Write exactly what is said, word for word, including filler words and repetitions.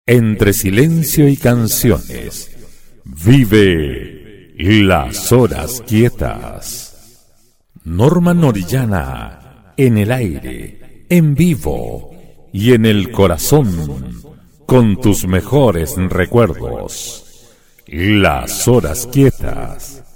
Entre silencio y canciones, vive Las Horas Quietas. Norman Orellana, en el aire, en vivo y en el corazón, con tus mejores recuerdos. Las Horas Quietas.